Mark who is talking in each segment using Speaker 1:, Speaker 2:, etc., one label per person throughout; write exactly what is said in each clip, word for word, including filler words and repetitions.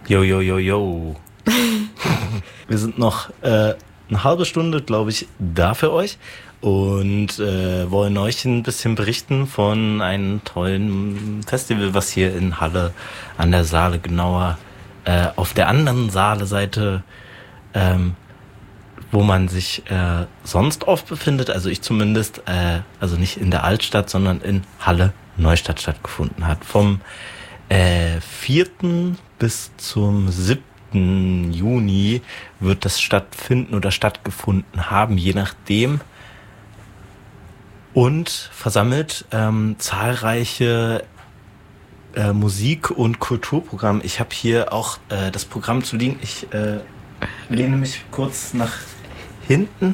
Speaker 1: Jo, jo, jo, jo. Wir sind noch äh, eine halbe Stunde, glaube ich, da für euch und äh, wollen euch ein bisschen berichten von einem tollen Festival, was hier in Halle an der Saale, genauer äh, auf der anderen Saale-Seite, ähm, wo man sich äh, sonst oft befindet, also ich zumindest, äh, also nicht in der Altstadt, sondern in Halle Neustadt stattgefunden hat. Vom äh, vierten bis zum siebten Juni wird das stattfinden oder stattgefunden haben, je nachdem. Und versammelt ähm, zahlreiche äh, Musik- und Kulturprogramme. Ich habe hier auch äh, das Programm zu liegen. Ich äh, lehne mich kurz nach hinten.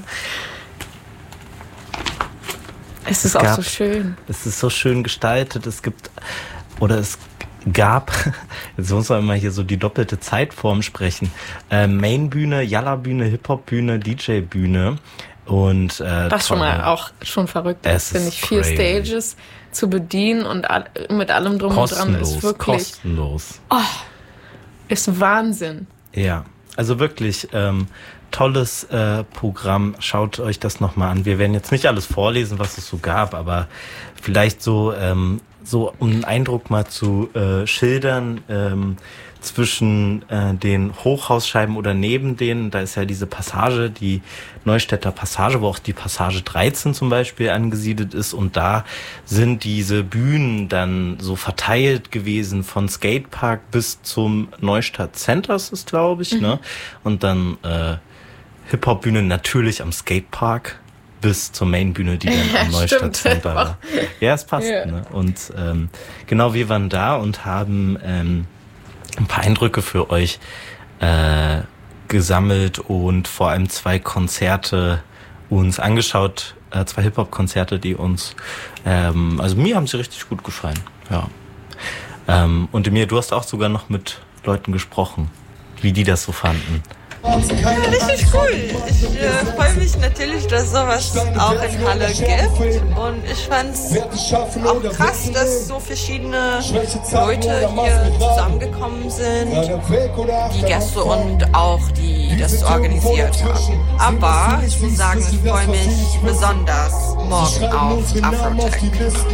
Speaker 2: Es ist es auch gab, so schön.
Speaker 1: Es ist so schön gestaltet. Es gibt, oder es gab, jetzt muss man immer hier so die doppelte Zeitform sprechen, äh, Mainbühne, Jalla-Bühne, Hip-Hop-Bühne, D J-Bühne. Und, äh,
Speaker 2: das schon mal auch schon verrückt ist, finde ich. Vier Stages zu bedienen und all, mit allem drum und dran ist wirklich
Speaker 1: kostenlos.
Speaker 2: Oh, ist Wahnsinn.
Speaker 1: Ja, also wirklich ähm, tolles äh, Programm. Schaut euch das nochmal an. Wir werden jetzt nicht alles vorlesen, was es so gab, aber vielleicht so, ähm, so um einen Eindruck mal zu äh, schildern, ähm, zwischen äh, den Hochhausscheiben oder neben denen, da ist ja diese Passage, die Neustädter Passage, wo auch die Passage dreizehn zum Beispiel angesiedelt ist, und da sind diese Bühnen dann so verteilt gewesen von Skatepark bis zum Neustadt Centers ist, glaube ich, mhm. ne? Und dann äh, Hip-Hop-Bühne natürlich am Skatepark bis zur Mainbühne, die dann am Neustadt Center war. Ja, es passt, ja. Ne? Und ähm, genau, wir waren da und haben ähm, ein paar Eindrücke für euch äh, gesammelt und vor allem zwei Konzerte uns angeschaut, äh, zwei Hip-Hop-Konzerte, die uns, ähm, also mir haben sie richtig gut gefallen, ja. Ähm, und Emir, du hast auch sogar noch mit Leuten gesprochen, wie die das so fanden.
Speaker 3: Ja, richtig cool. Ich äh, freue mich natürlich, dass sowas auch in Halle gibt. Und ich fand es auch krass, dass so verschiedene Leute hier zusammengekommen sind, die Gäste und auch die das organisiert haben. Aber ich muss sagen, ich freue mich besonders morgen auf Afrotech.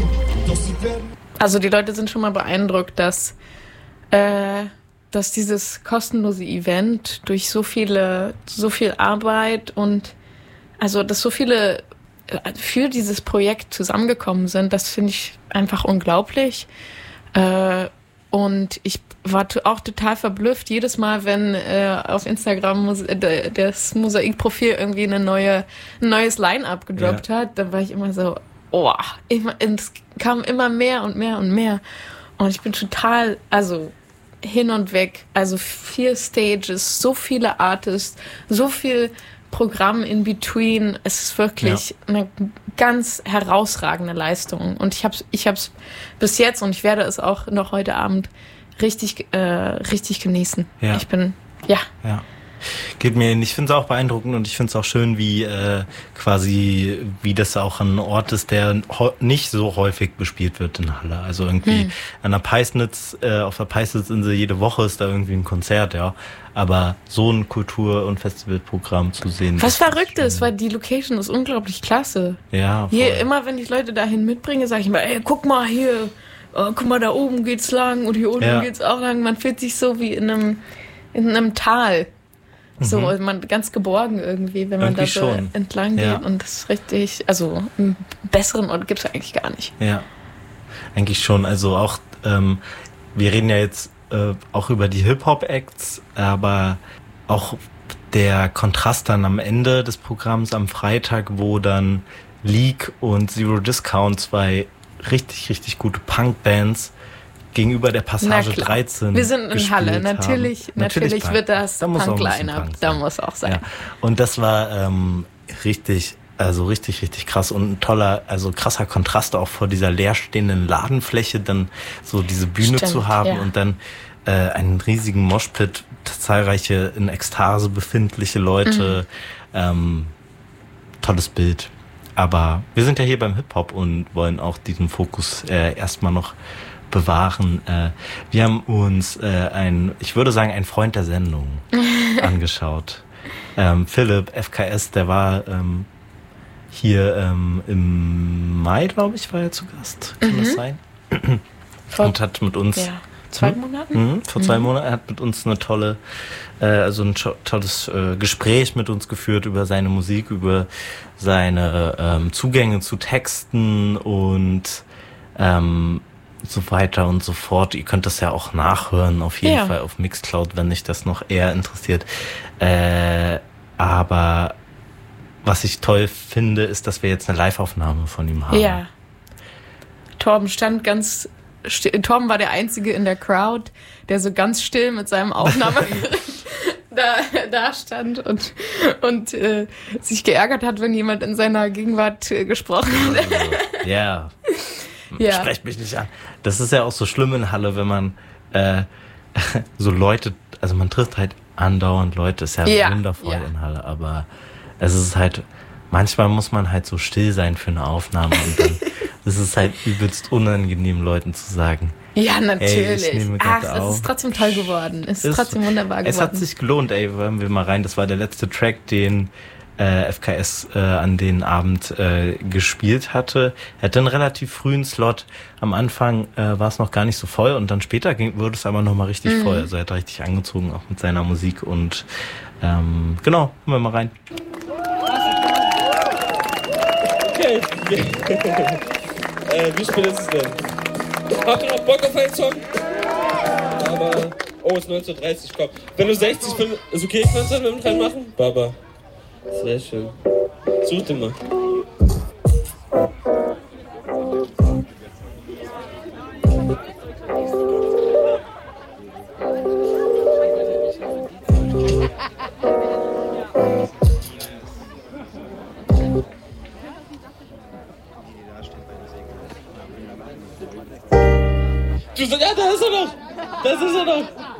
Speaker 2: Also die Leute sind schon mal beeindruckt, dass äh, dass dieses kostenlose Event durch so viele, so viel Arbeit und also, dass so viele für dieses Projekt zusammengekommen sind, das finde ich einfach unglaublich. Äh, und ich war auch total verblüfft, jedes Mal, wenn äh, auf Instagram das Mosaikprofil irgendwie eine neue, ein neues Line-Up gedroppt ja. hat, dann war ich immer so, oh, immer, es kam immer mehr und mehr und mehr. Und ich bin total, also hin und weg, also vier Stages, so viele Artists, so viel Programm in between. Es ist wirklich ja. eine ganz herausragende Leistung. Und ich habe es ich hab's bis jetzt und ich werde es auch noch heute Abend richtig, äh, richtig genießen.
Speaker 1: Ja.
Speaker 2: Ich bin, ja.
Speaker 1: ja. Geht mir ähnlich. Ich finde es auch beeindruckend und ich finde es auch schön, wie äh, quasi, wie das auch ein Ort ist, der ho- nicht so häufig bespielt wird in Halle. Also irgendwie hm. an der Peisnitz, äh, auf der Peisnitzinsel jede Woche ist da irgendwie ein Konzert, ja. Aber so ein Kultur- und Festivalprogramm zu sehen.
Speaker 2: Was verrückt ist, weil die Location ist unglaublich klasse.
Speaker 1: Ja, voll.
Speaker 2: Hier, immer wenn ich Leute dahin mitbringe, sage ich immer, ey, guck mal hier, oh, guck mal, da oben geht's lang und hier unten ja. geht's auch lang. Man fühlt sich so wie in einem, in einem Tal. So, mhm. man ganz geborgen irgendwie, wenn man irgendwie da so schon. entlang geht. Ja. Und das ist richtig, also einen besseren Ort gibt es eigentlich gar nicht.
Speaker 1: Ja, eigentlich schon. Also auch, ähm, wir reden ja jetzt äh, auch über die Hip-Hop-Acts, aber auch der Kontrast dann am Ende des Programms am Freitag, wo dann Leak und Zero Discount, zwei richtig, richtig gute Punk-Bands, gegenüber der Passage dreizehn
Speaker 2: Wir sind in Halle, natürlich, natürlich, natürlich wird das
Speaker 1: da
Speaker 2: Punk-Line-Up, da muss auch sein.
Speaker 1: Ja. Und das war ähm, richtig, also richtig, richtig krass und ein toller, also krasser Kontrast auch vor dieser leerstehenden Ladenfläche, dann so diese Bühne Stimmt, zu haben ja. und dann äh, einen riesigen Moshpit, zahlreiche in Ekstase befindliche Leute, mhm. ähm, tolles Bild. Aber wir sind ja hier beim Hip-Hop und wollen auch diesen Fokus äh, erstmal noch bewahren. Äh, wir haben uns äh, ein, ich würde sagen, ein Freund der Sendung angeschaut. Ähm, Philipp, F K S, der war ähm, hier ähm, im Mai, glaube ich, war er zu Gast. Kann mhm. das sein?
Speaker 2: Vor,
Speaker 1: Und hat mit uns...
Speaker 2: Ja. Zwei Monaten?
Speaker 1: Mhm, vor zwei mhm. Monaten hat mit uns eine tolle, äh, also ein tolles äh, Gespräch mit uns geführt über seine Musik, über seine ähm, Zugänge zu Texten und ähm, so weiter und so fort. Ihr könnt das ja auch nachhören, auf jeden ja. Fall auf Mixcloud, wenn euch das noch eher interessiert. Äh, aber was ich toll finde, ist, dass wir jetzt eine Live-Aufnahme von ihm haben.
Speaker 2: Ja. Torben stand ganz... Torben war der Einzige in der Crowd, der so ganz still mit seinem Aufnahmegerät da, da stand und, und äh, sich geärgert hat, wenn jemand in seiner Gegenwart äh, gesprochen hat.
Speaker 1: Also, yeah. ja. Sprecht mich nicht an. Das ist ja auch so schlimm in Halle, wenn man äh, so Leute, also man trifft halt andauernd Leute, ist ja, ja. wundervoll ja. in Halle, aber es ist halt, manchmal muss man halt so still sein für eine Aufnahme und dann es ist halt übelst unangenehm, Leuten zu sagen.
Speaker 2: Ja, natürlich.
Speaker 1: Ey, ich nehme
Speaker 2: Ach,
Speaker 1: auf.
Speaker 2: es ist trotzdem toll geworden. Es ist, ist trotzdem wunderbar geworden.
Speaker 1: Es hat sich gelohnt, ey. Hören wir mal rein. Das war der letzte Track, den äh, F K S äh, an den Abend äh, gespielt hatte. Er hatte einen relativ frühen Slot. Am Anfang äh, war es noch gar nicht so voll und dann später ging, wurde es aber nochmal richtig mhm. voll. Also er hat richtig angezogen, auch mit seiner Musik. Und ähm, genau, hören wir mal rein.
Speaker 4: Okay. Äh, wie spät ist es denn? Habt ihr noch Bock auf einen Song? Aber... Oh, es ist neunzehn Uhr dreißig, komm. Wenn du sechzig, fünf... Ist okay, kannst du dann mit reinmachen? Baba. Das wäre schön. Such den mal. Ja, da ist er doch! Das ist er doch!